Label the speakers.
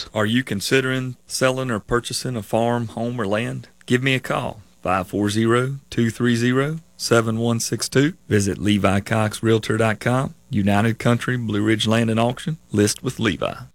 Speaker 1: Texas.
Speaker 2: Are you considering selling or purchasing a farm, home, or land? Give me a call, 540-230-7162. Visit LeviCoxRealtor.com. United Country Blue Ridge Land and Auction. List with Levi.